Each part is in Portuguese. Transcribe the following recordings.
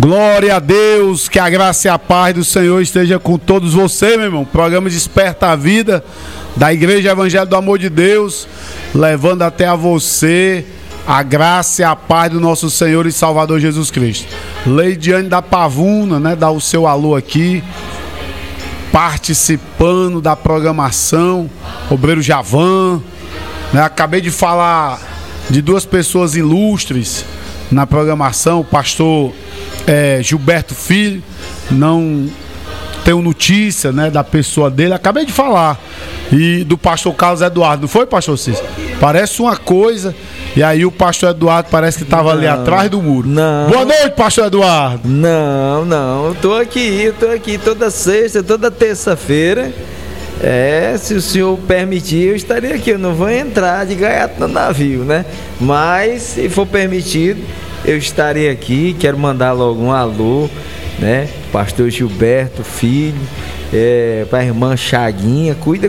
Glória a Deus, que a graça e a paz do Senhor esteja com todos vocês, meu irmão. Programa Desperta a Vida da Igreja Evangelho do Amor de Deus, levando até a você a graça e a paz do nosso Senhor e Salvador Jesus Cristo. Leidiane da Pavuna, né, dá o seu alô aqui, participando da programação. Obreiro Javan, né, acabei de falar de duas pessoas ilustres na programação, o pastor Gilberto Filho, não tenho notícia, né, da pessoa dele, acabei de falar, e do pastor Carlos Eduardo, não foi, pastor Cícero? Parece uma coisa, e aí o pastor Eduardo parece que estava ali atrás do muro. Não. Boa noite, pastor Eduardo. Não, eu tô aqui toda sexta, toda terça-feira. Se o senhor permitir, eu estaria aqui. Eu não vou entrar de gaiato no navio, né? Mas, se for permitido, eu estarei aqui. Quero mandar logo um alô, né? Pastor Gilberto Filho, para a irmã Chaguinha. Cuida.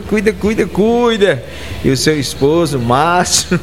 E o seu esposo, Márcio.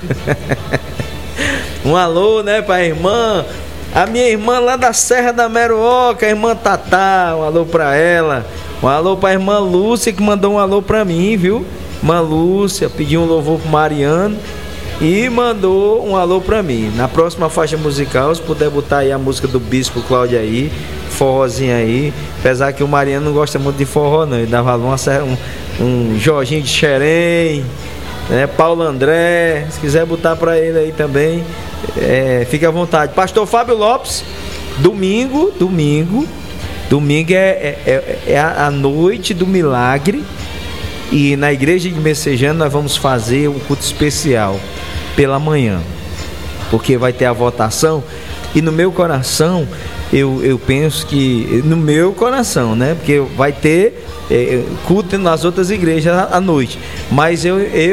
Um alô, né, para a irmã. A minha irmã lá da Serra da Meruoca, a irmã Tatá. Um alô para ela. Um alô para a irmã Lúcia, que mandou um alô para mim, viu? Irmã Lúcia pediu um louvor pro Mariano e mandou um alô para mim. Na próxima faixa musical, se puder botar aí a música do Bispo Cláudio aí, forrozinho aí. Apesar que o Mariano não gosta muito de forró, não. Ele dá valor um Jorginho de Xerém, né? Paulo André. Se quiser botar para ele aí também, fique à vontade. Pastor Fábio Lopes, domingo é a noite do milagre, e na igreja de Messejana nós vamos fazer um culto especial pela manhã, porque vai ter a votação. E no meu coração, eu penso que no meu coração, né, porque vai ter culto nas outras igrejas à noite, mas eu